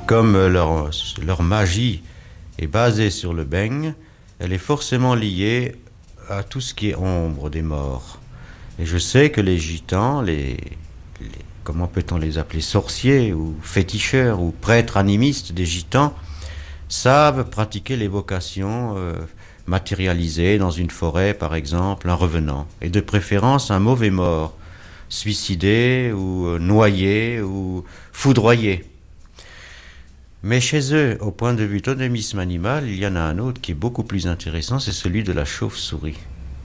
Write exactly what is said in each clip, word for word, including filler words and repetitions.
Comme leur, leur magie est basée sur le beigne, elle est forcément liée à tout ce qui est ombre des morts. Et je sais que les gitans, les, les comment peut-on les appeler, sorciers ou féticheurs ou prêtres animistes des gitans, savent pratiquer l'évocation euh, matérialisée dans une forêt, par exemple, un revenant, et de préférence un mauvais mort, suicidé ou euh, noyé ou foudroyé. Mais chez eux, au point de vue totémisme animal, il y en a un autre qui est beaucoup plus intéressant, c'est celui de la chauve-souris.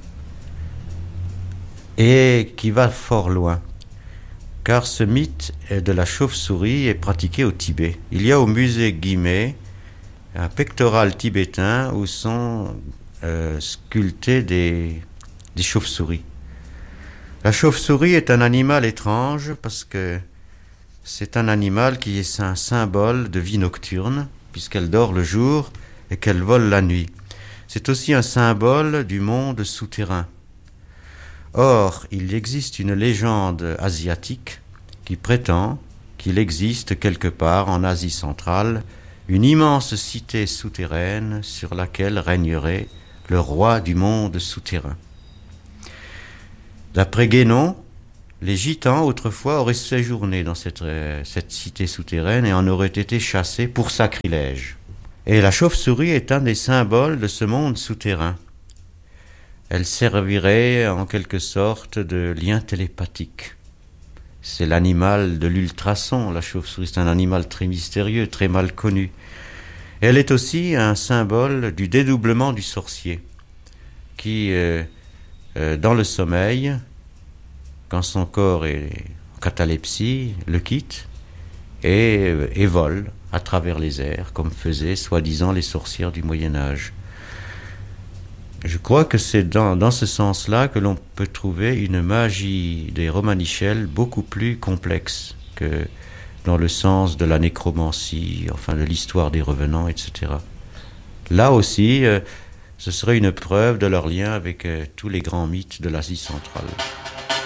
Et qui va fort loin. Car ce mythe de la chauve-souris est pratiqué au Tibet. Il y a au musée Guimet un pectoral tibétain où sont euh, sculptées des, des chauves-souris. La chauve-souris est un animal étrange parce que c'est un animal qui est un symbole de vie nocturne, puisqu'elle dort le jour et qu'elle vole la nuit. C'est aussi un symbole du monde souterrain. Or, il existe une légende asiatique qui prétend qu'il existe quelque part en Asie centrale une immense cité souterraine sur laquelle régnerait le roi du monde souterrain. D'après Guénon, les gitans, autrefois, auraient séjourné dans cette, euh, cette cité souterraine et en auraient été chassés pour sacrilège. Et la chauve-souris est un des symboles de ce monde souterrain. Elle servirait en quelque sorte de lien télépathique. C'est l'animal de l'ultrason, la chauve-souris. C'est un animal très mystérieux, très mal connu. Et elle est aussi un symbole du dédoublement du sorcier, qui, euh, euh, dans le sommeil, quand son corps est en catalepsie, le quitte et, et vole à travers les airs, comme faisaient soi-disant les sorcières du Moyen-Âge. Je crois que c'est dans, dans ce sens-là que l'on peut trouver une magie des romanichels beaucoup plus complexe que dans le sens de la nécromancie, enfin de l'histoire des revenants, et cetera. Là aussi, euh, ce serait une preuve de leur lien avec euh, tous les grands mythes de l'Asie centrale.